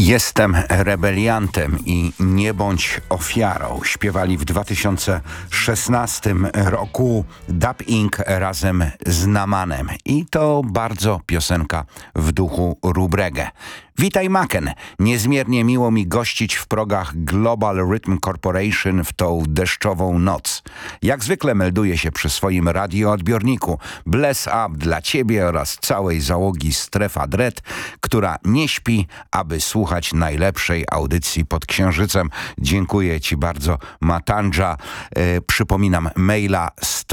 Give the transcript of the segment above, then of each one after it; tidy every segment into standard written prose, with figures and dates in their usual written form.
Jestem rebeliantem i nie bądź ofiarą. Śpiewali w 2016 roku Dub Inc. razem z Namanem. I to bardzo piosenka w duchu Rubrege. Witaj Maken. Niezmiernie miło mi gościć w progach Global Rhythm Corporation w tą deszczową noc. Jak zwykle melduję się przy swoim radioodbiorniku. Bless up dla Ciebie oraz całej załogi Strefa Dread, która nie śpi, aby słuchać najlepszej audycji pod Księżycem. Dziękuję Ci bardzo, Matandża. Przypominam maila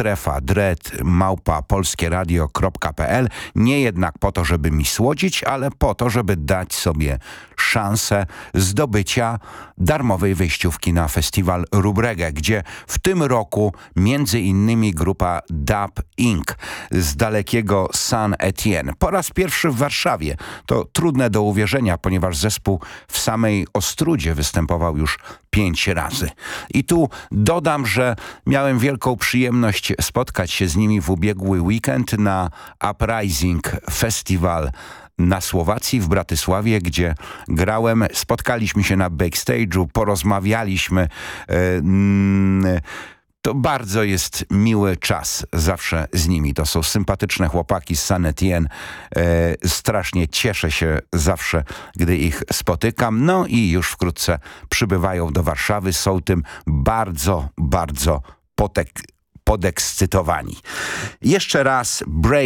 strefadread@polskieradio.pl. Nie jednak po to, żeby mi słodzić, ale po to, żeby dać sobie szansę zdobycia darmowej wejściówki na festiwal Rubrege, gdzie w tym roku między innymi grupa Dub Inc. z dalekiego Saint-Étienne. Po raz pierwszy w Warszawie. To trudne do uwierzenia, ponieważ zespół w samej Ostródzie występował już 5 razy. I tu dodam, że miałem wielką przyjemność spotkać się z nimi w ubiegły weekend na Uprising Festival na Słowacji, w Bratysławie, gdzie grałem. Spotkaliśmy się na backstage'u, porozmawialiśmy. To bardzo jest miły czas zawsze z nimi. To są sympatyczne chłopaki z Saint-Étienne. Strasznie cieszę się zawsze, gdy ich spotykam. No i już wkrótce przybywają do Warszawy. Są tym bardzo, bardzo podekscytowani. Jeszcze raz Break